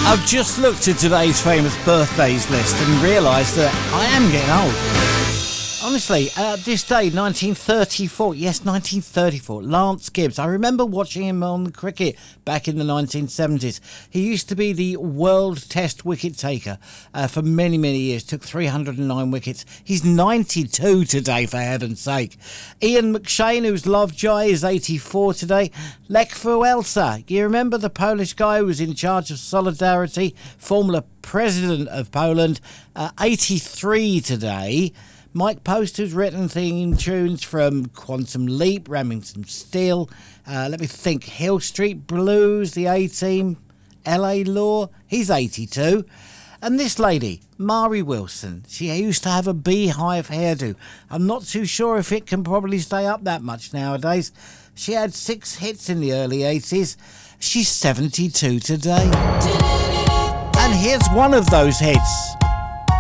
I've just looked at today's famous birthdays list and realised that I am getting old. Honestly, this day, 1934, yes, 1934, Lance Gibbs. I remember watching him on the cricket back in the 1970s. He used to be the world test wicket taker for many, many years, took 309 wickets. He's 92 today, for heaven's sake. Ian McShane, who's Lovejoy, is 84 today. Lech Wałęsa, you remember the Polish guy who was in charge of Solidarity, former president of Poland, 83 today. Mike Post, who's written theme tunes from Quantum Leap, Remington Steele, let me think, Hill Street Blues, the A-Team, LA Law, he's 82. And this lady, Mari Wilson, she used to have a beehive hairdo. I'm not too sure if it can probably stay up that much nowadays. She had 6 hits in the early 80s. She's 72 today. And here's one of those hits.